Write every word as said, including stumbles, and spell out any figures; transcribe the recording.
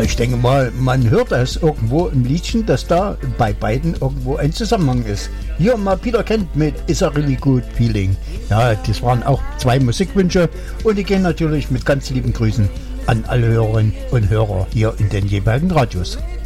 ich denke mal, man hört das irgendwo im Liedchen, dass da bei beiden irgendwo ein Zusammenhang ist. Hier mal Peter Kent mit Is a Really Good Feeling. Ja, das waren auch zwei Musikwünsche und die gehen natürlich mit ganz lieben Grüßen an alle Hörerinnen und Hörer hier in den jeweiligen Radios.